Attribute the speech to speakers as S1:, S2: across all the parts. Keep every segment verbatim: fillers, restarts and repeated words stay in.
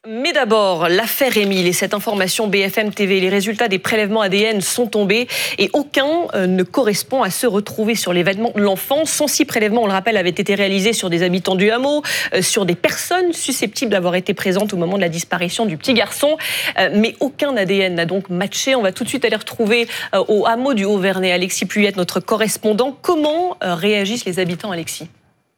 S1: Mais d'abord, l'affaire Émile et cette information B F M T V. Les résultats des prélèvements A D N sont tombés et aucun euh, ne correspond à ceux retrouvés sur les vêtements de l'enfant. cent six prélèvements, on le rappelle, avaient été réalisés sur des habitants du hameau, euh, sur des personnes susceptibles d'avoir été présentes au moment de la disparition du petit garçon. Euh, mais aucun A D N n'a donc matché. On va tout de suite aller retrouver euh, au hameau du Haut-Vernay Alexis Puyette, notre correspondant. Comment euh, réagissent les habitants, Alexis ?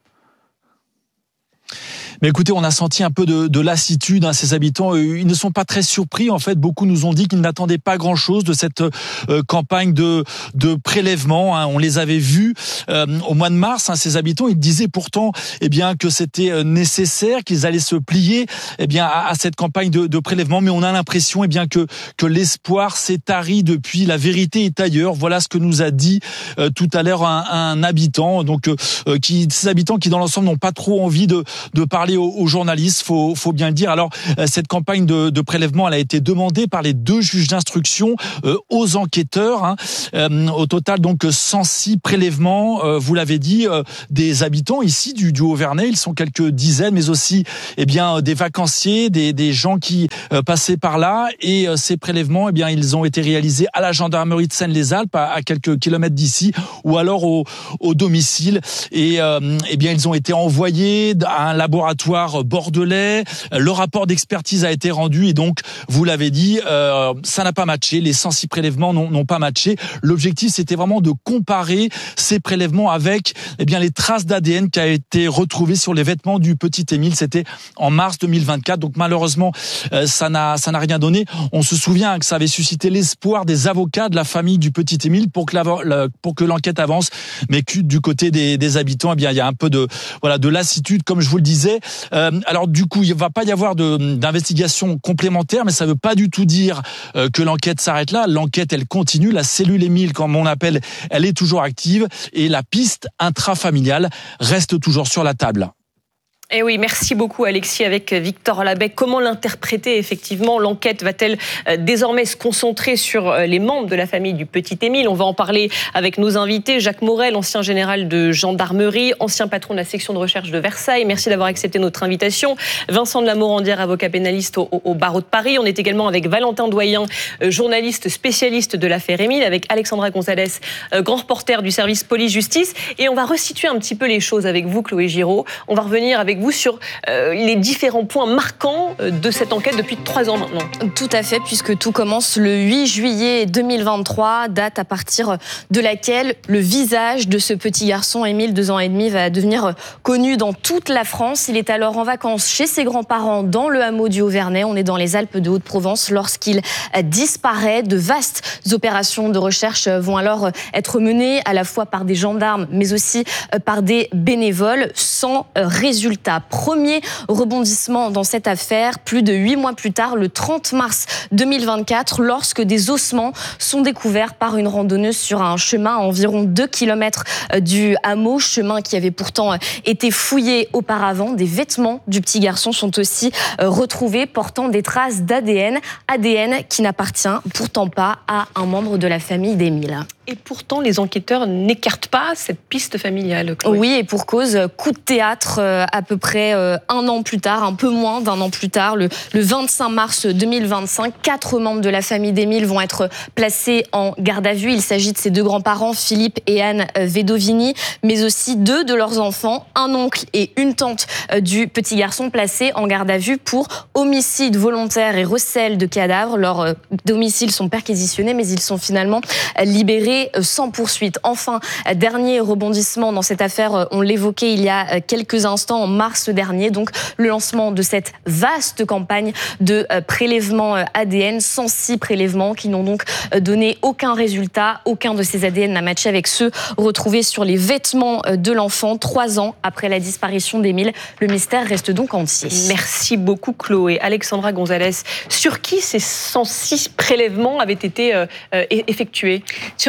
S2: Mais écoutez, on a senti un peu de, de lassitude, hein, ces habitants. Ils ne sont pas très surpris. En fait, beaucoup nous ont dit qu'ils n'attendaient pas grand-chose de cette euh, campagne de, de prélèvement. Hein. On les avait vus euh, au mois de mars. Hein, ces habitants, ils disaient pourtant, eh bien, que c'était nécessaire, qu'ils allaient se plier, eh bien, à, à cette campagne de, de prélèvement. Mais on a l'impression, eh bien, que que l'espoir s'est tari depuis. La vérité est ailleurs. Voilà ce que nous a dit euh, tout à l'heure un, un habitant. Donc, euh, qui, ces habitants qui, dans l'ensemble, n'ont pas trop envie de, de parler aux, aux journalistes, faut, faut bien le dire. Alors, cette campagne de, de prélèvement, elle a été demandée par les deux juges d'instruction euh, aux enquêteurs. Hein. Euh, au total, donc, cent six prélèvements, euh, vous l'avez dit, euh, des habitants ici du, du Haut-Vernay. Ils sont quelques dizaines, mais aussi, eh bien, des vacanciers, des, des gens qui euh, passaient par là. Et euh, ces prélèvements, eh bien, ils ont été réalisés à la gendarmerie de Seine-les-Alpes, à, à quelques kilomètres d'ici, ou alors au, au domicile. Et euh, eh bien, ils ont été envoyés à un laboratoire bordelais. Le rapport d'expertise a été rendu et donc, vous l'avez dit, euh, ça n'a pas matché. Les cent six prélèvements n'ont, n'ont pas matché. L'objectif, c'était vraiment de comparer ces prélèvements avec, eh bien, les traces d'A D N qui a été retrouvées sur les vêtements du petit Émile. C'était en mars deux mille vingt-quatre. Donc, malheureusement, euh, ça n'a, ça n'a rien donné. On se souvient que ça avait suscité l'espoir des avocats de la famille du petit Émile pour que la, la, pour que l'enquête avance. Mais que du côté des, des habitants, eh bien, il y a un peu de, voilà, de lassitude, comme je vous le disais. Euh, alors du coup, il va pas y avoir de, d'investigation complémentaire, mais ça veut pas du tout dire euh, que l'enquête s'arrête là. L'enquête, elle continue. La cellule Émile, comme on appelle, elle est toujours active et la piste intrafamiliale reste toujours sur la table.
S1: Eh oui, merci beaucoup Alexis avec Victor Labec. Comment l'interpréter effectivement ? L'enquête va-t-elle désormais se concentrer sur les membres de la famille du petit Émile ? On va en parler avec nos invités. Jacques Morel, ancien général de gendarmerie, ancien patron de la section de recherche de Versailles. Merci d'avoir accepté notre invitation. Vincent de la Morandière, avocat pénaliste au, au barreau de Paris. On est également avec Valentin Doyen, journaliste spécialiste de l'affaire Émile, avec Alexandra Gonzalez, grand reporter du service police-justice. Et on va resituer un petit peu les choses avec vous, Chloé Giraud. On va revenir avec vous sur euh, les différents points marquants de cette enquête depuis trois ans maintenant.
S3: Tout à fait, puisque tout commence le huit juillet deux mille vingt-trois, date à partir de laquelle le visage de ce petit garçon, Émile, deux ans et demi, va devenir connu dans toute la France. Il est alors en vacances chez ses grands-parents dans le hameau du Haut-Vernay. On est dans les Alpes de Haute-Provence lorsqu'il disparaît. De vastes opérations de recherche vont alors être menées à la fois par des gendarmes, mais aussi par des bénévoles, sans résultat. Premier rebondissement dans cette affaire, plus de huit mois plus tard, le trente mars deux mille vingt-quatre, lorsque des ossements sont découverts par une randonneuse sur un chemin à environ deux kilomètres du hameau, chemin qui avait pourtant été fouillé auparavant. Des vêtements du petit garçon sont aussi retrouvés portant des traces d'A D N, A D N qui n'appartient pourtant pas à un membre de la famille d'Émile.
S1: Et pourtant, les enquêteurs n'écartent pas cette piste familiale, Chloé.
S3: Oui, et pour cause, coup de théâtre euh, à peu près euh, un an plus tard, un peu moins d'un an plus tard, le, le vingt-cinq mars deux mille vingt-cinq, quatre membres de la famille d'Émile vont être placés en garde à vue. Il s'agit de ses deux grands-parents, Philippe et Anne Vedovini, mais aussi deux de leurs enfants, un oncle et une tante du petit garçon placés en garde à vue pour homicide volontaire et recel de cadavres. Leurs domiciles sont perquisitionnés, mais ils sont finalement libérés sans poursuite. Enfin, dernier rebondissement dans cette affaire, on l'évoquait il y a quelques instants, en mars dernier, donc le lancement de cette vaste campagne de prélèvement A D N, cent six prélèvements qui n'ont donc donné aucun résultat. Aucun de ces A D N n'a matché avec ceux retrouvés sur les vêtements de l'enfant. Trois ans après la disparition d'Émile, le mystère reste donc entier.
S1: Merci beaucoup Chloé. Alexandra Gonzalez, sur qui ces cent six prélèvements avaient été euh, effectués ?
S4: Sur des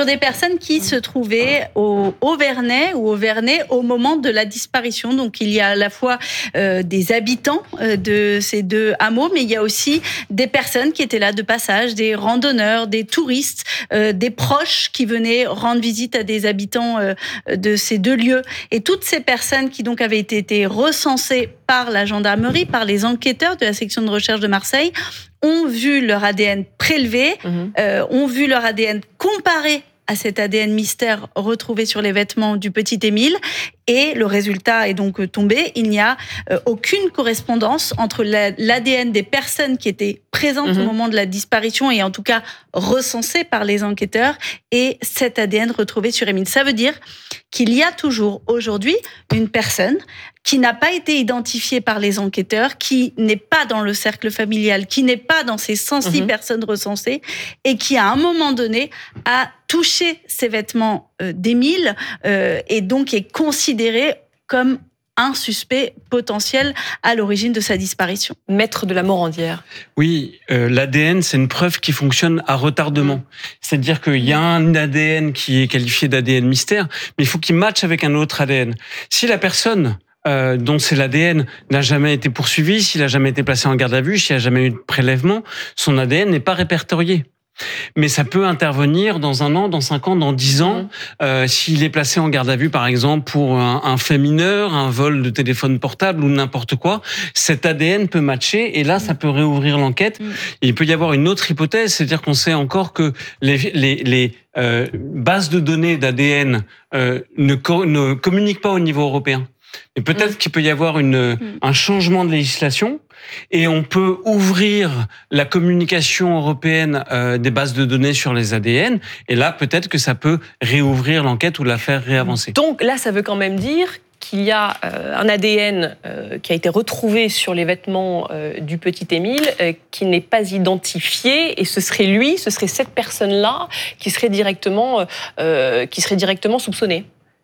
S4: des personnes qui se trouvaient au Auvernais ou au Vernay au moment de la disparition. Donc, il y a à la fois euh, des habitants euh, de ces deux hameaux, mais il y a aussi des personnes qui étaient là de passage, des randonneurs, des touristes, euh, des proches qui venaient rendre visite à des habitants euh, de ces deux lieux. Et toutes ces personnes qui donc avaient été, été recensées par la gendarmerie, par les enquêteurs de la section de recherche de Marseille, ont vu leur A D N prélevé, mmh. euh, ont vu leur A D N comparé à cet A D N mystère retrouvé sur les vêtements du petit Émile. Et le résultat est donc tombé. Il n'y a euh, aucune correspondance entre la, l'A D N des personnes qui étaient présentes mmh. au moment de la disparition et en tout cas recensées par les enquêteurs et cet A D N retrouvé sur Émile. Ça veut dire qu'il y a toujours aujourd'hui une personne qui n'a pas été identifiée par les enquêteurs, qui n'est pas dans le cercle familial, qui n'est pas dans ces cent six mmh. personnes recensées et qui, à un moment donné, a touché ces vêtements euh, d'Émile euh, et donc est considéré comme un suspect potentiel à l'origine de sa disparition.
S1: Maître de la Morandière.
S5: Oui, euh, l'A D N, c'est une preuve qui fonctionne à retardement. Mmh. C'est-à-dire qu'il y a un A D N qui est qualifié d'A D N mystère, mais il faut qu'il matche avec un autre A D N. Si la personne euh, dont c'est l'A D N n'a jamais été poursuivi, s'il n'a jamais été placé en garde à vue, s'il n'y a jamais eu de prélèvement, son A D N n'est pas répertorié. Mais ça peut intervenir dans un an, dans cinq ans, dans dix ans, euh, s'il est placé en garde à vue, par exemple, pour un, un fait mineur, un vol de téléphone portable ou n'importe quoi. Cet A D N peut matcher et là, ça peut réouvrir l'enquête. Et il peut y avoir une autre hypothèse, c'est-à-dire qu'on sait encore que les, les, les euh, bases de données d'A D N euh, ne, co- ne communiquent pas au niveau européen. Mais peut-être mmh. qu'il peut y avoir une, mmh. un changement de législation et on peut ouvrir la communication européenne euh, des bases de données sur les A D N et là, peut-être que ça peut réouvrir l'enquête ou la faire réavancer.
S1: Donc là, ça veut quand même dire qu'il y a euh, un A D N euh, qui a été retrouvé sur les vêtements euh, du petit Émile euh, qui n'est pas identifié et ce serait lui, ce serait cette personne-là qui serait directement, euh, qui serait directement soupçonnée.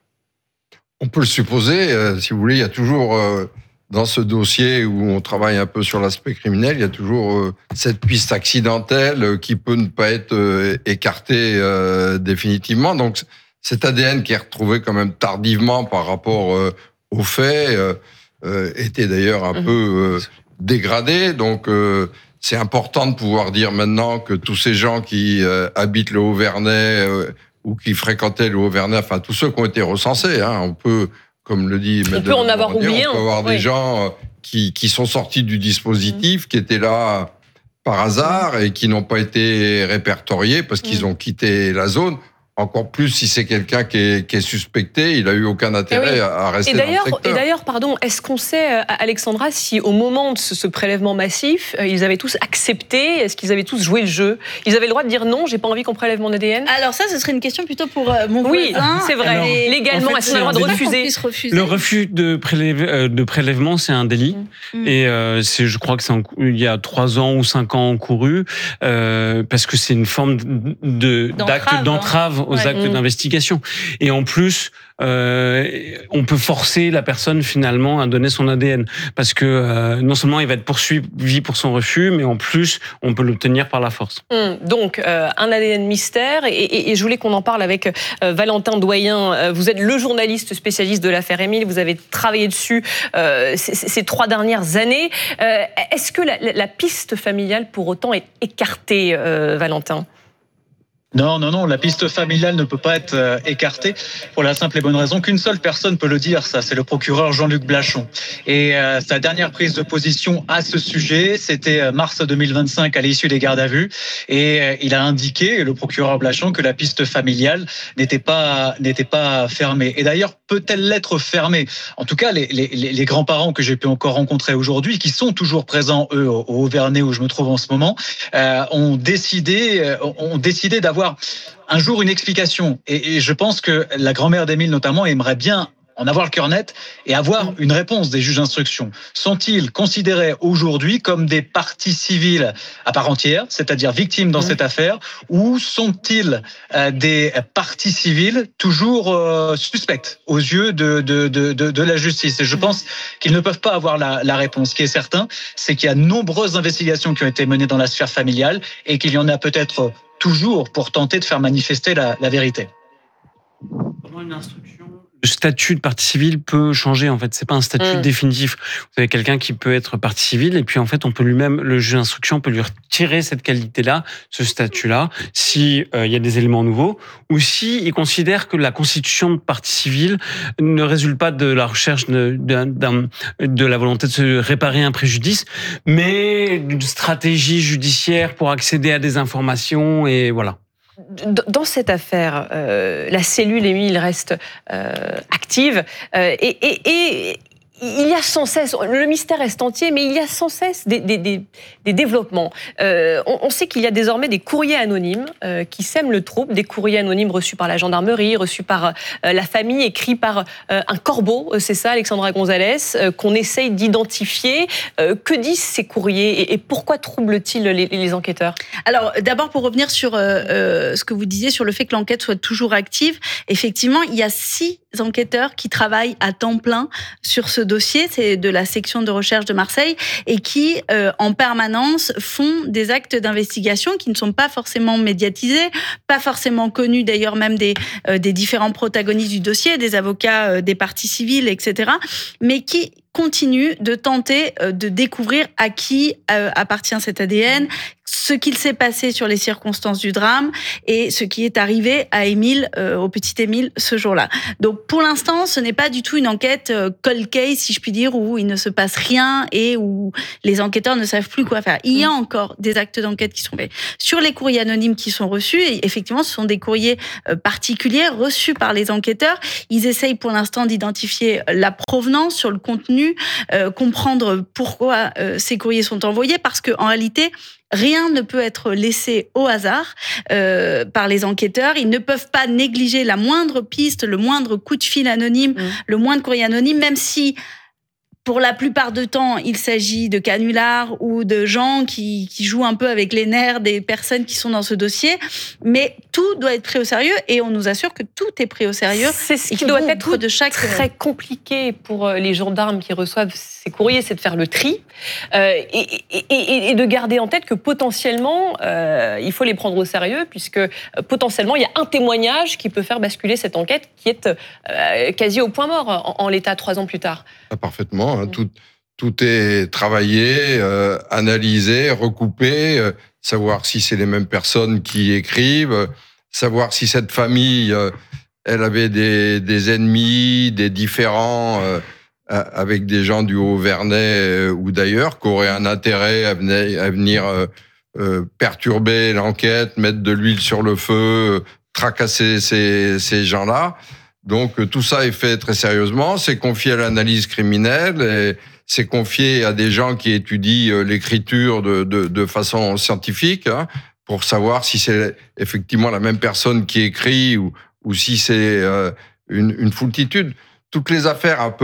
S6: On peut le supposer, euh, si vous voulez, il y a toujours, euh, dans ce dossier où on travaille un peu sur l'aspect criminel, il y a toujours euh, cette piste accidentelle euh, qui peut ne pas être euh, écartée euh, définitivement. Donc, cet A D N qui est retrouvé quand même tardivement par rapport euh, aux faits, euh, euh, était d'ailleurs un mmh. peu euh, dégradé. Donc, euh, c'est important de pouvoir dire maintenant que tous ces gens qui euh, habitent le Haut-Vernay, euh, ou qui fréquentaient le Haut-Vernay, enfin tous ceux qui ont été recensés, hein, on peut, comme le dit
S1: on peut en avoir oublié,
S6: on peut avoir
S1: oui.
S6: des gens qui qui sont sortis du dispositif, mmh. qui étaient là par hasard et qui n'ont pas été répertoriés parce qu'ils mmh. ont quitté la zone. Encore plus si c'est quelqu'un qui est, qui est suspecté, il a eu aucun intérêt oui. à rester
S1: et
S6: dans le secteur.
S1: Et d'ailleurs, pardon, est-ce qu'on sait, Alexandra, si au moment de ce, ce prélèvement massif, ils avaient tous accepté, est-ce qu'ils avaient tous joué le jeu ? Ils avaient le droit de dire non, j'ai pas envie qu'on prélève mon A D N ?
S4: Alors ça, ce serait une question plutôt pour euh, mon
S1: oui,
S4: voisin.
S1: Oui, c'est vrai. Alors, légalement, en fait, est-ce qu'on a le droit de refuser ?
S4: refuser
S5: Le refus de, prélève, euh, de prélèvement, c'est un délit. Mmh. Et euh, c'est, je crois que c'est en, il y a trois ans ou cinq ans encouru, euh, parce que c'est une forme de,
S4: d'entrave,
S5: d'acte d'entrave aux ouais. actes mmh. d'investigation. Et en plus, euh, on peut forcer la personne finalement à donner son A D N parce que euh, non seulement il va être poursuivi pour son refus, mais en plus on peut l'obtenir par la force.
S1: Hum, donc euh, un A D N mystère et, et, et je voulais qu'on en parle avec euh, Valentin Doyen. Euh, vous êtes le journaliste spécialiste de l'affaire Émile. Vous avez travaillé dessus euh, ces, ces trois dernières années. Euh, est-ce que la, la piste familiale pour autant est écartée, euh, Valentin ?
S7: Non, non, non, la piste familiale ne peut pas être euh, écartée pour la simple et bonne raison qu'une seule personne peut le dire, ça, c'est le procureur Jean-Luc Blachon. Et euh, sa dernière prise de position à ce sujet, c'était mars deux mille vingt-cinq à l'issue des gardes à vue. Et euh, il a indiqué, le procureur Blachon, que la piste familiale n'était pas, n'était pas fermée. Et d'ailleurs, peut-elle l'être fermée ? En tout cas, les, les, les grands-parents que j'ai pu encore rencontrer aujourd'hui, qui sont toujours présents, eux, au Haut-Vernay où je me trouve en ce moment, euh, ont décidé, euh, ont décidé d'avoir un jour une explication. Et, et je pense que la grand-mère d'Émile notamment aimerait bien en avoir le cœur net et avoir une réponse des juges d'instruction. Sont-ils considérés aujourd'hui comme des parties civiles à part entière, c'est-à-dire victimes dans mmh. cette affaire, ou sont-ils euh, des parties civiles toujours euh, suspectes aux yeux de, de, de, de, de la justice ? Et je pense qu'ils ne peuvent pas avoir la, la réponse. Ce qui est certain, c'est qu'il y a de nombreuses investigations qui ont été menées dans la sphère familiale et qu'il y en a peut-être toujours pour tenter de faire manifester la, la vérité.
S5: Pendant une instruction, le statut de partie civile peut changer. En fait, c'est pas un statut mmh. définitif. Vous avez quelqu'un qui peut être partie civile et puis en fait, on peut lui-même, le juge d'instruction peut lui retirer cette qualité-là, ce statut-là, si euh, il y a des éléments nouveaux, ou si il considère que la constitution de partie civile ne résulte pas de la recherche de, de, de, de la volonté de se réparer un préjudice, mais d'une stratégie judiciaire pour accéder à des informations et voilà.
S1: Dans cette affaire, euh, la cellule Émile reste euh, active euh, et, et, et il y a sans cesse, le mystère reste entier, mais il y a sans cesse des, des, des, des développements. Euh, on, on sait qu'il y a désormais des courriers anonymes euh, qui sèment le trouble, des courriers anonymes reçus par la gendarmerie, reçus par euh, la famille, écrits par euh, un corbeau, c'est ça, Alexandra Gonzalez, euh, qu'on essaye d'identifier. Euh, que disent ces courriers et, et pourquoi troublent-ils les, les enquêteurs ?
S4: Alors, d'abord, pour revenir sur euh, euh, ce que vous disiez, sur le fait que l'enquête soit toujours active, effectivement, il y a six enquêteurs qui travaillent à temps plein sur ce dossier, c'est de la section de recherche de Marseille, et qui, euh, en permanence, font des actes d'investigation qui ne sont pas forcément médiatisés, pas forcément connus d'ailleurs même des, euh, des différents protagonistes du dossier, des avocats, euh, des parties civiles, et cetera, mais qui continuent de tenter euh, de découvrir à qui euh, appartient cet A D N, ce qu'il s'est passé sur les circonstances du drame et ce qui est arrivé à Émile, euh, au petit Émile, ce jour-là. Donc, pour l'instant, ce n'est pas du tout une enquête euh, cold case, si je puis dire, où il ne se passe rien et où les enquêteurs ne savent plus quoi faire. Il y a encore des actes d'enquête qui sont faits. Sur les courriers anonymes qui sont reçus, et effectivement, ce sont des courriers euh, particuliers reçus par les enquêteurs. Ils essayent pour l'instant d'identifier la provenance sur le contenu, euh, comprendre pourquoi euh, ces courriers sont envoyés, parce qu'en réalité, rien ne peut être laissé au hasard euh, par les enquêteurs. Ils ne peuvent pas négliger la moindre piste, le moindre coup de fil anonyme, mmh. le moindre courrier anonyme, même si pour la plupart du temps, il s'agit de canulars ou de gens qui, qui jouent un peu avec les nerfs des personnes qui sont dans ce dossier. Mais tout doit être pris au sérieux et on nous assure que tout est pris au sérieux.
S1: C'est ce qui doit être de chaque... très compliqué pour les gendarmes qui reçoivent ces courriers, c'est de faire le tri euh, et, et, et de garder en tête que potentiellement, euh, il faut les prendre au sérieux puisque euh, potentiellement, il y a un témoignage qui peut faire basculer cette enquête qui est euh, quasi au point mort en, en l'état trois ans plus tard.
S6: Ah, parfaitement. Tout, tout est travaillé, euh, analysé, recoupé, euh, savoir si c'est les mêmes personnes qui écrivent, euh, savoir si cette famille, euh, elle avait des, des ennemis, des différends euh, avec des gens du Haut-Vernay euh, ou d'ailleurs, qui auraient un intérêt à venir, à venir euh, euh, perturber l'enquête, mettre de l'huile sur le feu, euh, tracasser ces, ces gens-là. Donc tout ça est fait très sérieusement, c'est confié à l'analyse criminelle et c'est confié à des gens qui étudient l'écriture de, de, de façon scientifique hein, pour savoir si c'est effectivement la même personne qui écrit ou, ou si c'est euh, une, une foultitude. Toutes les affaires un peu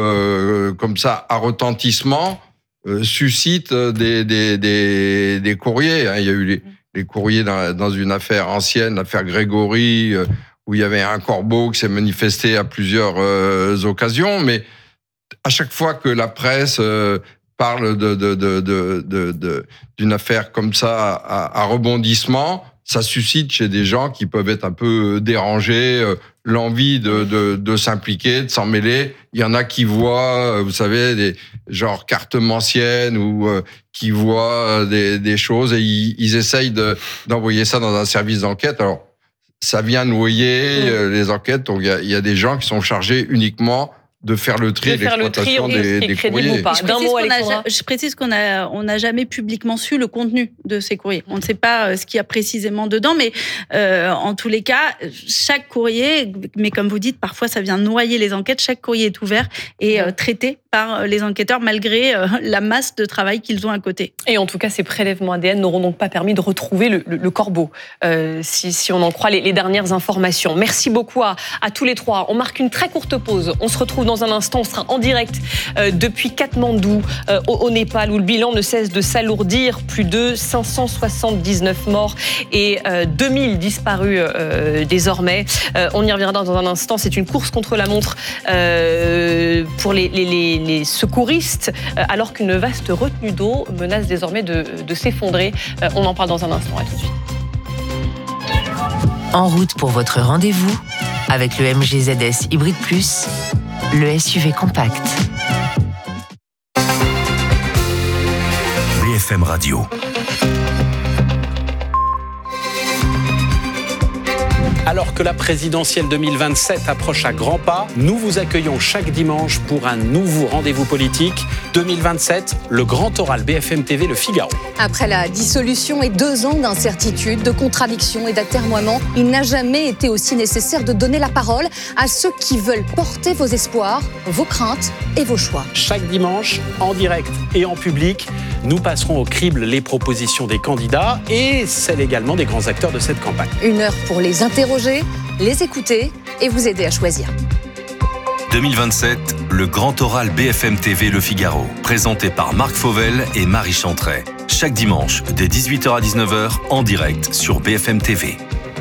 S6: euh, comme ça à retentissement euh, suscitent des, des, des, des courriers. Hein. Il y a eu les, les courriers dans, dans une affaire ancienne, l'affaire Grégory, euh, où il y avait un corbeau qui s'est manifesté à plusieurs euh, occasions, mais à chaque fois que la presse euh, parle de, de, de, de, de, de, d'une affaire comme ça à, à rebondissement, ça suscite chez des gens qui peuvent être un peu dérangés, euh, l'envie de, de, de s'impliquer, de s'en mêler. Il y en a qui voient, vous savez, des genre cartomanciennes ou euh, qui voient des, des choses et ils, ils essayent de, d'envoyer ça dans un service d'enquête. Alors, ça vient noyer mmh. les enquêtes. Donc, il y a, il y a des gens qui sont chargés uniquement de faire le tri, de faire l'exploitation le tri, des, des courriers.
S4: Pas. Je, précise mot, a, je précise qu'on a, on n'a jamais publiquement su le contenu de ces courriers. On ne sait pas ce qu'il y a précisément dedans, mais euh, en tous les cas, chaque courrier, mais comme vous dites, parfois ça vient noyer les enquêtes. Chaque courrier est ouvert et euh, traité par les enquêteurs malgré euh, la masse de travail qu'ils ont à côté.
S1: Et en tout cas, ces prélèvements A D N n'auront donc pas permis de retrouver le, le, le corbeau, euh, si, si on en croit les, les dernières informations. Merci beaucoup à, à tous les trois. On marque une très courte pause. On se retrouve dans Dans un instant, on sera en direct euh, depuis Katmandou, euh, au, au Népal, où le bilan ne cesse de s'alourdir. Plus de cinq cent soixante-dix-neuf morts et euh, deux mille disparus euh, désormais. Euh, on y reviendra dans un instant. C'est une course contre la montre euh, pour les, les, les, les secouristes, euh, alors qu'une vaste retenue d'eau menace désormais de, de s'effondrer. Euh, on en parle dans un instant. À tout de suite.
S8: En route pour votre rendez-vous avec le M G Z S Hybrid Plus, le S U V compact.
S9: B F M Radio.
S10: Alors que la présidentielle deux mille vingt-sept approche à grands pas, nous vous accueillons chaque dimanche pour un nouveau rendez-vous politique. deux mille vingt-sept, le grand oral B F M T V Le Figaro.
S11: Après la dissolution et deux ans d'incertitude, de contradictions et d'atermoiements, il n'a jamais été aussi nécessaire de donner la parole à ceux qui veulent porter vos espoirs, vos craintes et vos choix.
S10: Chaque dimanche, en direct et en public, nous passerons au crible les propositions des candidats et celles également des grands acteurs de cette campagne.
S11: Une heure pour les interroger, les écouter et vous aider à choisir.
S9: deux mille vingt-sept, le grand oral B F M T V Le Figaro, présenté par Marc Fauvel et Marie Chantret. Chaque dimanche, dès dix-huit heures à dix-neuf heures, en direct sur B F M T V.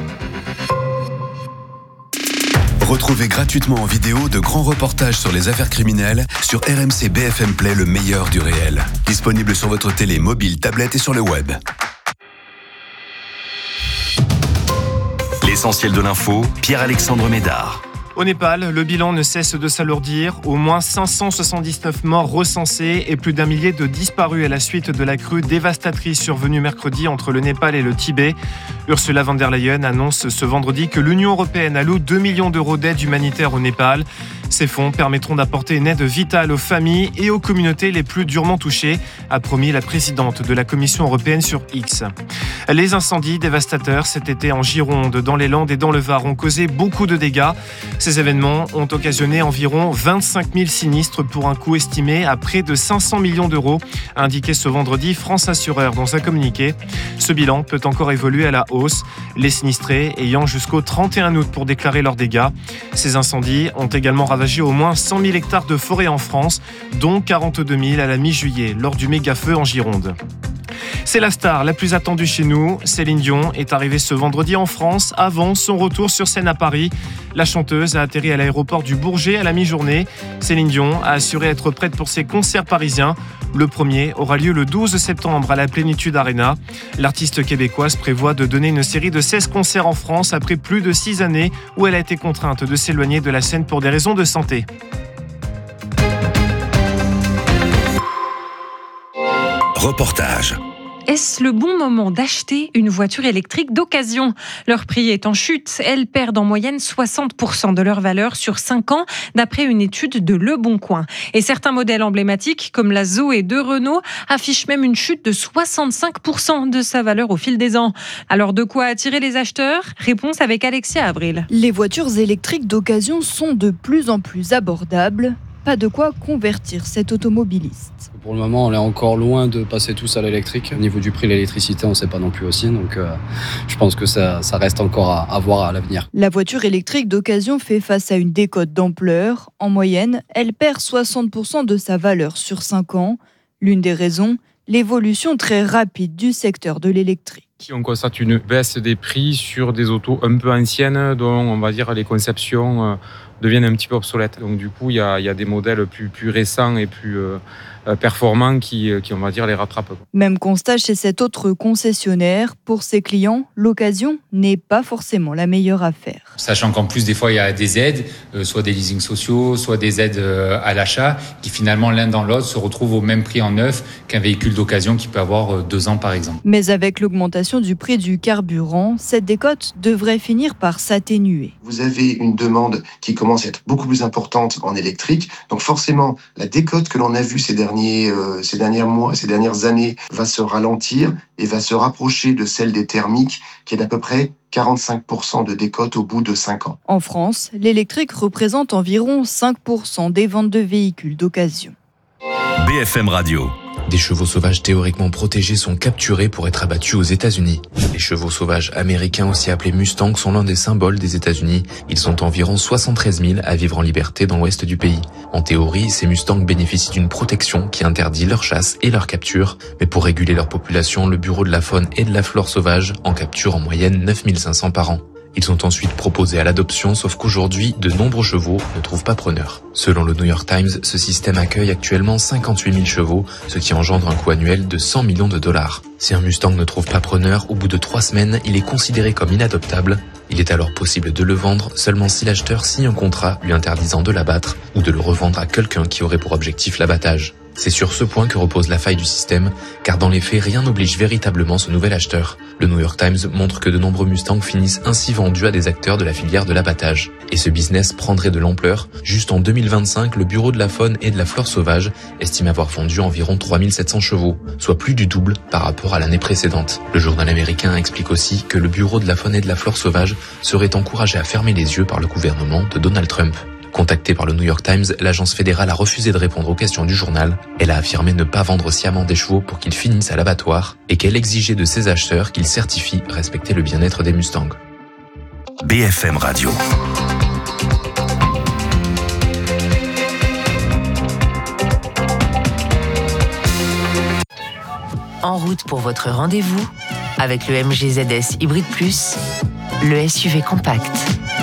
S12: Retrouvez gratuitement en vidéo de grands reportages sur les affaires criminelles sur R M C B F M Play, le meilleur du réel. Disponible sur votre télé, mobile, tablette et sur le web.
S9: L'essentiel de l'info, Pierre-Alexandre Médard.
S13: Au Népal, le bilan ne cesse de s'alourdir. Au moins cinq cent soixante-dix-neuf morts recensés et plus d'un millier de disparus à la suite de la crue dévastatrice survenue mercredi entre le Népal et le Tibet. Ursula von der Leyen annonce ce vendredi que l'Union européenne alloue deux millions d'euros d'aide humanitaire au Népal. Ces fonds permettront d'apporter une aide vitale aux familles et aux communautés les plus durement touchées, a promis la présidente de la Commission européenne sur X. Les incendies dévastateurs cet été en Gironde, dans les Landes et dans le Var ont causé beaucoup de dégâts. Ces événements ont occasionné environ vingt-cinq mille sinistres pour un coût estimé à près de cinq cents millions d'euros, a indiqué ce vendredi France Assureur dans un communiqué. Ce bilan peut encore évoluer à la hausse, les sinistrés ayant jusqu'au trente et un août pour déclarer leurs dégâts. Ces incendies ont également ravagé au moins cent mille hectares de forêt en France, dont quarante-deux mille à la mi-juillet, lors du méga-feu en Gironde. C'est la star la plus attendue chez nous. Céline Dion est arrivée ce vendredi en France avant son retour sur scène à Paris. La chanteuse a atterri à l'aéroport du Bourget à la mi-journée. Céline Dion a assuré être prête pour ses concerts parisiens. Le premier aura lieu le douze septembre à la Plénitude Arena. L'artiste québécoise prévoit de donner une série de seize concerts en France après plus de six années où elle a été contrainte de s'éloigner de la scène pour des raisons de santé.
S12: Reportage.
S14: Est-ce le bon moment d'acheter une voiture électrique d'occasion ? Leur prix est en chute. Elles perdent en moyenne soixante pour cent de leur valeur sur cinq ans, d'après une étude de Le Bon Coin. Et certains modèles emblématiques, comme la Zoé de Renault, affichent même une chute de soixante-cinq pour cent de sa valeur au fil des ans. Alors de quoi attirer les acheteurs ? Réponse avec Alexia Avril.
S15: Les voitures électriques d'occasion sont de plus en plus abordables. Pas de quoi convertir cet automobiliste.
S16: Pour le moment, on est encore loin de passer tous à l'électrique. Au niveau du prix de l'électricité, on ne sait pas non plus aussi. Donc, euh, je pense que ça, ça reste encore à, à voir à l'avenir.
S15: La voiture électrique d'occasion fait face à une décote d'ampleur. En moyenne, elle perd soixante pour cent de sa valeur sur cinq ans. L'une des raisons, l'évolution très rapide du secteur de l'électrique.
S17: On constate une baisse des prix sur des autos un peu anciennes, dont on va dire les conceptions deviennent un petit peu obsolètes. Donc du coup, il y a, il y a des modèles plus, plus récents et plus euh, performants qui, qui, on va dire, les rattrapent.
S15: Même constat chez cet autre concessionnaire. Pour ses clients, l'occasion n'est pas forcément la meilleure affaire.
S18: Sachant qu'en plus, des fois, il y a des aides, euh, soit des leasings sociaux, soit des aides euh, à l'achat, qui finalement, l'un dans l'autre, se retrouvent au même prix en neuf qu'un véhicule d'occasion qui peut avoir euh, deux ans, par exemple.
S15: Mais avec l'augmentation du prix du carburant, cette décote devrait finir par s'atténuer.
S19: Vous avez une demande qui commence à être beaucoup plus importante en électrique, donc forcément, la décote que l'on a vue ces derniers, euh, ces derniers mois, ces dernières années, va se ralentir et va se rapprocher de celle des thermiques, qui est d'à peu près quarante-cinq pour cent de décote au bout de cinq ans.
S15: En France, l'électrique représente environ cinq pour cent des ventes de véhicules d'occasion.
S9: B F M Radio.
S20: Des chevaux sauvages théoriquement protégés sont capturés pour être abattus aux États-Unis. Les chevaux sauvages américains, aussi appelés Mustangs, sont l'un des symboles des États-Unis. Ils sont environ soixante-treize mille à vivre en liberté dans l'ouest du pays. En théorie, ces Mustangs bénéficient d'une protection qui interdit leur chasse et leur capture. Mais pour réguler leur population, le Bureau de la faune et de la flore sauvage en capture en moyenne neuf mille cinq cents par an. Ils sont ensuite proposés à l'adoption, sauf qu'aujourd'hui, de nombreux chevaux ne trouvent pas preneur. Selon le New York Times, ce système accueille actuellement cinquante-huit mille chevaux, ce qui engendre un coût annuel de cent millions de dollars. Si un Mustang ne trouve pas preneur, au bout de trois semaines, il est considéré comme inadoptable Il est alors possible de le vendre seulement si l'acheteur signe un contrat lui interdisant de l'abattre ou de le revendre à quelqu'un qui aurait pour objectif l'abattage. C'est sur ce point que repose la faille du système, car dans les faits, rien n'oblige véritablement ce nouvel acheteur. Le New York Times montre que de nombreux Mustangs finissent ainsi vendus à des acteurs de la filière de l'abattage. Et ce business prendrait de l'ampleur. Juste en deux mille vingt-cinq, le Bureau de la faune et de la flore sauvage estime avoir vendu environ trois mille sept cents chevaux, soit plus du double par rapport à l'année précédente. Le journal américain explique aussi que le Bureau de la faune et de la flore sauvage serait encouragé à fermer les yeux par le gouvernement de Donald Trump. Contactée par le New York Times, l'agence fédérale a refusé de répondre aux questions du journal. Elle a affirmé ne pas vendre sciemment des chevaux pour qu'ils finissent à l'abattoir et qu'elle exigeait de ses acheteurs qu'ils certifient respecter le bien-être des Mustangs.
S9: B F M Radio.
S8: En route pour votre rendez-vous avec le M G Z S Hybrid Plus, le S U V compact.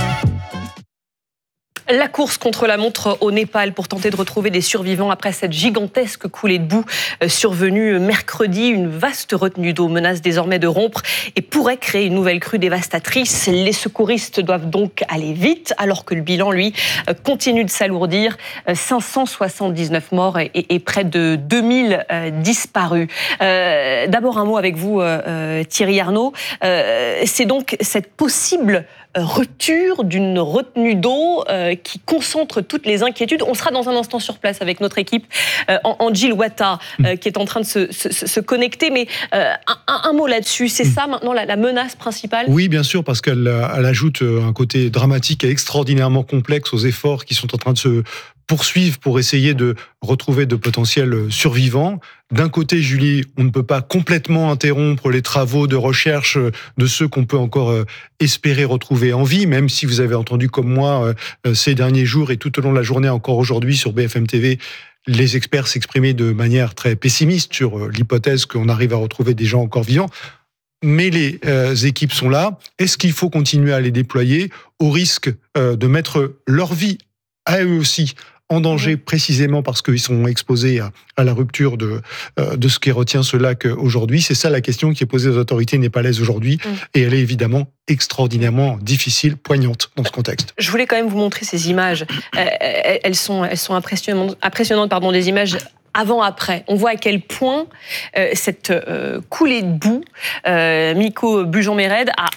S1: La course contre la montre au Népal pour tenter de retrouver des survivants après cette gigantesque coulée de boue survenue mercredi. Une vaste retenue d'eau menace désormais de rompre et pourrait créer une nouvelle crue dévastatrice. Les secouristes doivent donc aller vite alors que le bilan, lui, continue de s'alourdir. cinq cent soixante-dix-neuf morts et, et près de deux mille disparus. Euh, d'abord un mot avec vous, euh, Thierry Arnaud. Euh, c'est donc cette possible rupture d'une retenue d'eau euh, qui concentre toutes les inquiétudes. On sera dans un instant sur place avec notre équipe, euh, Angie Wata, euh, qui est en train de se, se, se connecter. Mais euh, un, un mot là-dessus, c'est ça maintenant la, la menace principale ?
S21: Oui, bien sûr, parce qu'elle elle ajoute un côté dramatique et extraordinairement complexe aux efforts qui sont en train de se poursuivre pour essayer de retrouver de potentiels survivants. D'un côté, Julie, on ne peut pas complètement interrompre les travaux de recherche de ceux qu'on peut encore espérer retrouver en vie, même si vous avez entendu comme moi ces derniers jours et tout au long de la journée, encore aujourd'hui sur B F M T V, les experts s'exprimer de manière très pessimiste sur l'hypothèse qu'on arrive à retrouver des gens encore vivants. Mais les euh, équipes sont là. Est-ce qu'il faut continuer à les déployer au risque euh, de mettre leur vie à eux aussi en danger, précisément parce qu'ils sont exposés à, à la rupture de, euh, de ce qui retient ce lac aujourd'hui? C'est ça la question qui est posée aux autorités népalaises aujourd'hui, mmh. et elle est évidemment extraordinairement difficile, poignante dans ce contexte.
S1: Je voulais quand même vous montrer ces images. Euh, elles sont, elles sont impressionnantes, impressionnantes pardon, des images avant-après. On voit à quel point euh, cette euh, coulée de boue, euh, Miko Bujon-Méred a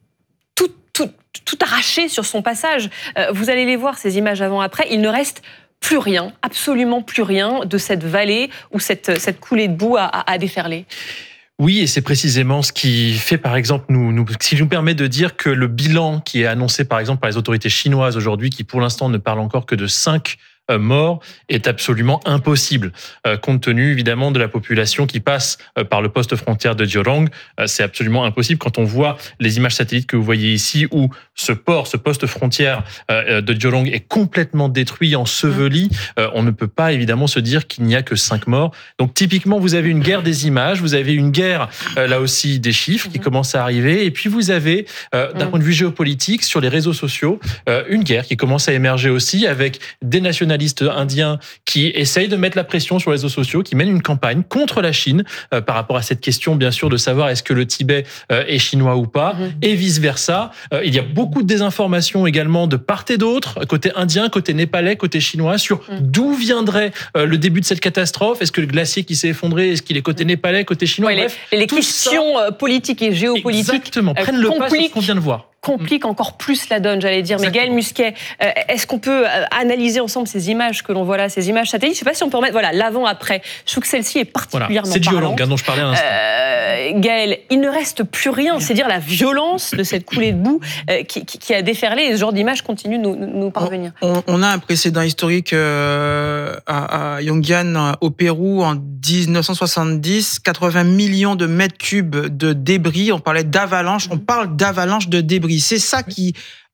S1: tout, tout, tout arraché sur son passage. Euh, vous allez les voir, ces images avant-après. Il ne reste plus rien, absolument plus rien de cette vallée où cette, cette coulée de boue a, a, a déferlé.
S22: Oui, et c'est précisément ce qui fait, par exemple, nous, nous, ce qui nous permet de dire que le bilan qui est annoncé, par exemple, par les autorités chinoises aujourd'hui, qui pour l'instant ne parlent encore que de cinq mort est absolument impossible, euh, compte tenu évidemment de la population qui passe euh, par le poste frontière de Diorong. Euh, c'est absolument impossible quand on voit les images satellites que vous voyez ici, où ce port, ce poste frontière euh, de Diorong est complètement détruit, enseveli. Euh, on ne peut pas évidemment se dire qu'il n'y a que cinq morts. Donc typiquement, vous avez une guerre des images, vous avez une guerre euh, là aussi des chiffres qui commencent à arriver, et puis vous avez euh, d'un point de vue géopolitique sur les réseaux sociaux euh, une guerre qui commence à émerger aussi avec des nationalistes indiens qui essayent de mettre la pression sur les réseaux sociaux, qui mènent une campagne contre la Chine euh, par rapport à cette question, bien sûr, de savoir est-ce que le Tibet euh, est chinois ou pas, mmh. et vice-versa. Euh, il y a beaucoup de désinformation également de part et d'autre, côté indien, côté népalais, côté chinois, sur mmh. d'où viendrait euh, le début de cette catastrophe. Est-ce que le glacier qui s'est effondré, est-ce qu'il est côté népalais, côté chinois?
S1: ouais,
S22: Bref,
S1: Les, les questions ça, politiques et géopolitiques
S22: exactement, euh, prennent le pas sur ce qu'on vient de voir.
S1: complique encore plus la donne, j'allais dire. Mais Gaël Musquet, euh, est-ce qu'on peut euh, analyser ensemble ces images que l'on voit là, ces images satellites? Je ne sais pas si on peut remettre voilà, l'avant-après. Je trouve que celle-ci est particulièrement
S22: voilà, c'est
S1: parlante.
S22: C'est Diorong dont je parlais à l'instant.
S1: Euh, Gaël, il ne reste plus rien. C'est dire la violence de cette coulée de boue euh, qui, qui, qui a déferlé, et ce genre d'image continue de nous, nous parvenir.
S23: On, on a un précédent historique euh, à, à Yongan, au Pérou, en dix-neuf cent soixante-dix, quatre-vingts millions de mètres cubes de débris. On parlait d'avalanche, on parle d'avalanche de débris. C'est ça qui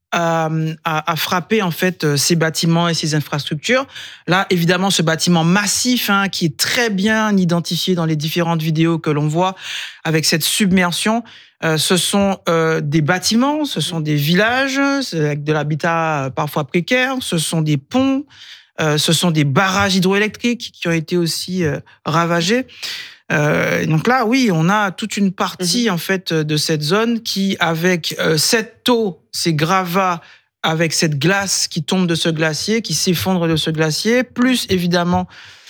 S23: euh, a, a frappé en fait ces bâtiments et ces infrastructures. Là, évidemment, ce bâtiment massif hein, qui est très bien identifié dans les différentes vidéos que l'on voit avec cette submersion. Euh, ce sont euh, des bâtiments, ce sont des villages avec de l'habitat parfois précaire, ce sont des ponts, euh, ce sont des barrages hydroélectriques qui ont été aussi euh, ravagés. Euh, donc là, oui, on a toute une partie mmh. en fait de cette zone qui, avec euh, cette eau, ces gravats, avec cette glace qui tombe de ce glacier, qui s'effondre de ce glacier, plus évidemment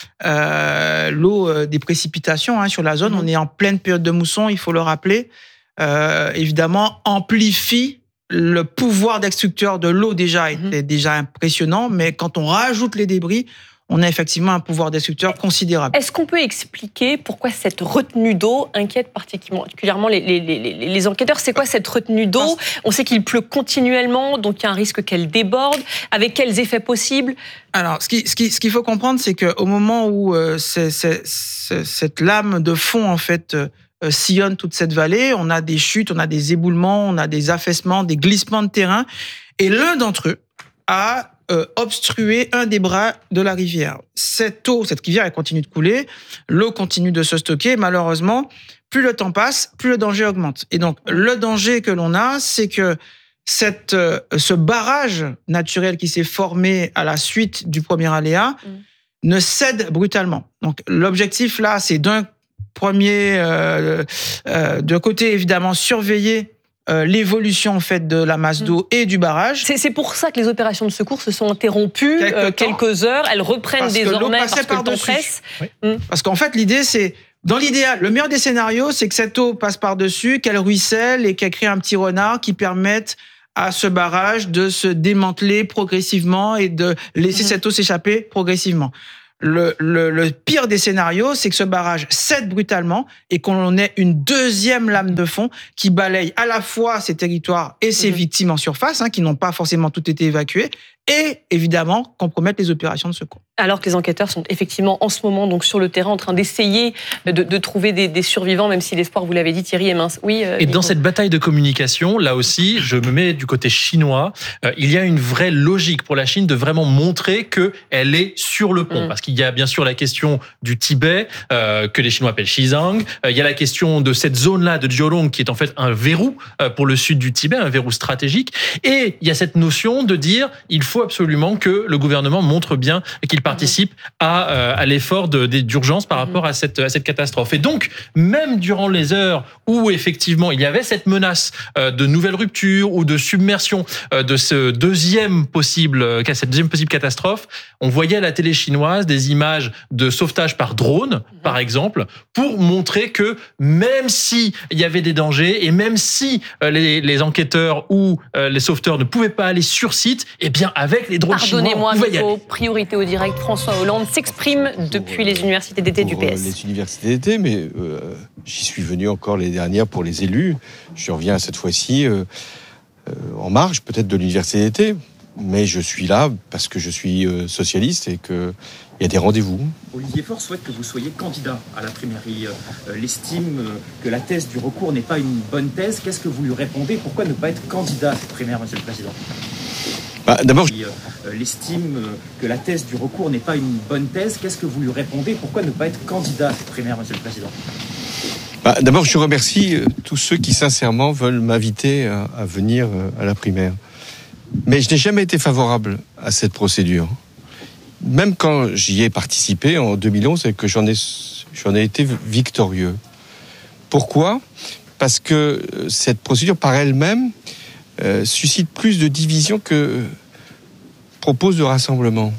S23: euh, l'eau euh, des précipitations hein, sur la zone. Mmh. On est en pleine période de mousson, il faut le rappeler. Euh, évidemment, amplifie le pouvoir destructeur de l'eau déjà était mmh. déjà impressionnant, mais quand on rajoute les débris, on a effectivement un pouvoir destructeur considérable.
S1: Est-ce qu'on peut expliquer pourquoi cette retenue d'eau inquiète particulièrement les, les, les, les enquêteurs? C'est quoi cette retenue d'eau? On sait qu'il pleut continuellement, donc il y a un risque qu'elle déborde. Avec quels effets possibles?
S23: Alors, ce, qui, ce, qui, ce qu'il faut comprendre, c'est qu'au moment où euh, c'est, c'est, c'est, cette lame de fond, en fait, euh, sillonne toute cette vallée, on a des chutes, on a des éboulements, on a des affaissements, des glissements de terrain, et l'un d'entre eux a Euh, obstruer un des bras de la rivière. Cette eau, cette rivière, elle continue de couler, l'eau continue de se stocker. Malheureusement, plus le temps passe, plus le danger augmente. Et donc, le danger que l'on a, c'est que cette, euh, ce barrage naturel qui s'est formé à la suite du premier aléa mmh. ne cède brutalement. Donc, l'objectif là, c'est d'un premier, euh, euh, d'un côté évidemment surveiller Euh, l'évolution en fait de la masse d'eau et du barrage.
S1: C'est, c'est pour ça que les opérations de secours se sont interrompues Quelque euh, quelques heures. Elles reprennent parce désormais que parce que le temps presse.
S23: Oui. Mmh. Parce qu'en fait, l'idée, c'est dans l'idéal, le meilleur des scénarios, c'est que cette eau passe par-dessus, qu'elle ruisselle et qu'elle crée un petit renard qui permette à ce barrage de se démanteler progressivement et de laisser mmh. cette eau s'échapper progressivement. Le, le, le pire des scénarios, c'est que ce barrage cède brutalement et qu'on ait une deuxième lame de fond qui balaye à la fois ces territoires et ces mmh. victimes en surface, hein, qui n'ont pas forcément toutes été évacuées, et évidemment compromettre les opérations de secours.
S1: Alors que les enquêteurs sont effectivement en ce moment donc sur le terrain en train d'essayer de, de trouver des, des survivants, même si l'espoir, vous l'avez dit Thierry, est mince. Oui, euh,
S22: et dans cette bataille de communication, là aussi, je me mets du côté chinois, euh, il y a une vraie logique pour la Chine de vraiment montrer qu'elle est sur le pont. Mmh. Parce qu'il y a bien sûr la question du Tibet, euh, que les Chinois appellent Xizang. Euh, il y a la question de cette zone-là de Jiolong, qui est en fait un verrou euh, pour le sud du Tibet, un verrou stratégique. Et il y a cette notion de dire, il faut absolument que le gouvernement montre bien qu'il participe à, euh, à l'effort de, d'urgence par rapport à cette, à cette catastrophe. Et donc, même durant les heures où effectivement il y avait cette menace euh, de nouvelles ruptures ou de submersion euh, de ce deuxième possible, euh, cette deuxième possible catastrophe, on voyait à la télé chinoise des images de sauvetage par drone, par exemple, pour montrer que même si il y avait des dangers et même si euh, les, les enquêteurs ou euh, les sauveteurs ne pouvaient pas aller sur site, eh bien avec les drones chinois,
S1: Pardonnez-moi, mais vos priorités au direct, François Hollande s'exprime depuis les universités d'été du P S.
S2: Les universités d'été, mais euh, j'y suis venu encore les dernières pour les élus. Je reviens cette fois-ci euh, euh, en marge peut-être de l'université d'été, mais je suis là parce que je suis euh, socialiste et qu'il y a des rendez-vous.
S3: Olivier Faure souhaite que vous soyez candidat à la primaire. Il euh, estime euh, que la thèse du recours n'est pas une bonne thèse. Qu'est-ce que vous lui répondez? Pourquoi ne pas être candidat à cette primaire, Monsieur le Président?
S2: Bah, d'abord, je...
S3: euh, estime euh, que la thèse du recours n'est pas une bonne thèse. Qu'est-ce que vous lui répondez? Pourquoi ne pas être candidat à cette primaire, Monsieur le Président?
S2: Bah, d'abord, je remercie euh, tous ceux qui sincèrement veulent m'inviter à, à venir euh, à la primaire. Mais je n'ai jamais été favorable à cette procédure. Même quand j'y ai participé en deux mille onze et que j'en ai, j'en ai été victorieux. Pourquoi? Parce que cette procédure par elle-même euh, suscite plus de division que propose de rassemblement.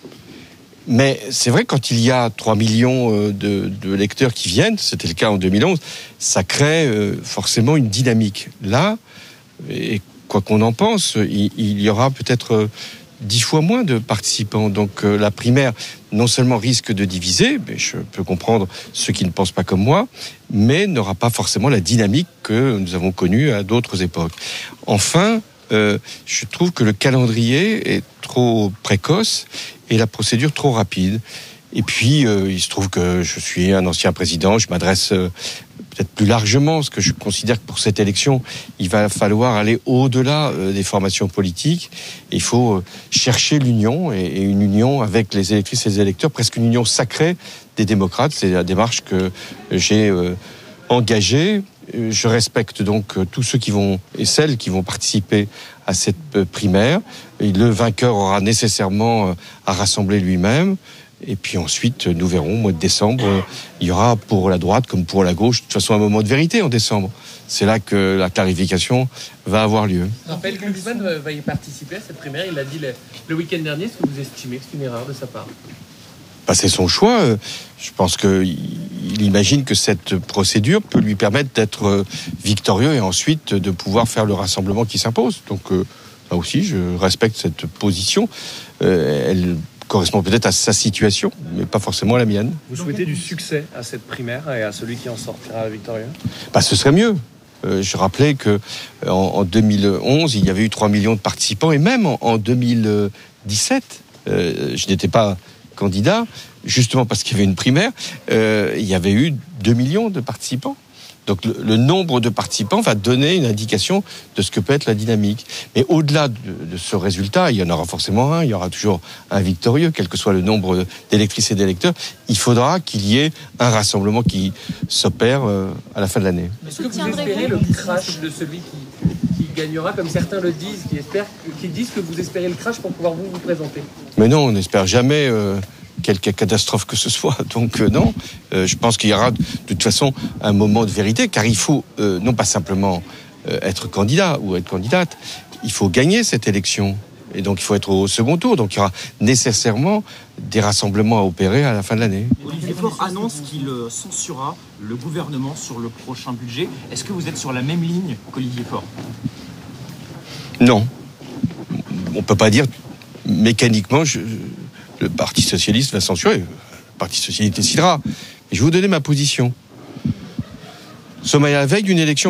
S2: Mais c'est vrai, quand il y a trois millions de, de lecteurs qui viennent, c'était le cas en deux mille onze, ça crée euh, forcément une dynamique. Là, et quoi qu'on en pense, il, il y aura peut-être dix fois moins de participants. Donc euh, la primaire, non seulement risque de diviser, mais je peux comprendre ceux qui ne pensent pas comme moi, mais n'aura pas forcément la dynamique que nous avons connue à d'autres époques. Enfin, euh, je trouve que le calendrier est trop précoce et la procédure trop rapide. Et puis, euh, il se trouve que je suis un ancien président, je m'adresse euh, peut-être plus largement, parce que je considère que pour cette élection, il va falloir aller au-delà euh, des formations politiques. Il faut euh, chercher l'union, et, et une union avec les électrices et les électeurs, presque une union sacrée des démocrates. C'est la démarche que j'ai euh, engagée. Je respecte donc tous ceux qui vont, et celles qui vont participer à cette primaire. Et le vainqueur aura nécessairement à rassembler lui-même. Et puis ensuite, nous verrons, au mois de décembre, il y aura pour la droite comme pour la gauche, de toute façon, un moment de vérité en décembre. C'est là que la clarification va avoir lieu.
S5: Raphaël Glucksmann va y participer à cette primaire. Il l'a dit le, le week-end dernier. Est-ce que vous estimez que c'est une erreur de sa part ?
S2: Bah, c'est son choix. Je pense qu'il imagine que cette procédure peut lui permettre d'être victorieux et ensuite de pouvoir faire le rassemblement qui s'impose. Donc là aussi, je respecte cette position. Elle correspond peut-être à sa situation, mais pas forcément à la mienne.
S5: Vous souhaitez du succès à cette primaire et à celui qui en sortira victorieux ?
S2: Bah, ce serait mieux. Euh, je rappelais que en, en deux mille onze, il y avait eu trois millions de participants, et même en, en deux mille dix-sept, euh, je n'étais pas candidat, justement parce qu'il y avait une primaire, euh, il y avait eu deux millions de participants. Donc le, le nombre de participants va donner une indication de ce que peut être la dynamique. Mais au-delà de, de ce résultat, il y en aura forcément un, il y aura toujours un victorieux, quel que soit le nombre d'électrices et d'électeurs. Il faudra qu'il y ait un rassemblement qui s'opère euh, à la fin de l'année.
S5: Est-ce que vous espérez le crash de celui qui, qui gagnera, comme certains le disent, qui, espèrent, qui disent que vous espérez le crash pour pouvoir vous, vous présenter ?
S2: Mais non, on n'espère jamais... Euh, quelque catastrophe que ce soit. Donc euh, non, euh, je pense qu'il y aura de toute façon un moment de vérité, car il faut euh, non pas simplement euh, être candidat ou être candidate, il faut gagner cette élection. Et donc il faut être au second tour. Donc il y aura nécessairement des rassemblements à opérer à la fin de l'année.
S3: Olivier Faure annonce qu'il censurera le gouvernement sur le prochain budget. Est-ce que vous êtes sur la même ligne qu'Olivier Faure ?
S2: Non. On ne peut pas dire mécaniquement... Je, le Parti socialiste va censurer. Le Parti socialiste décidera. Mais je vais vous donner ma position. Nous sommes à la veille d'une élection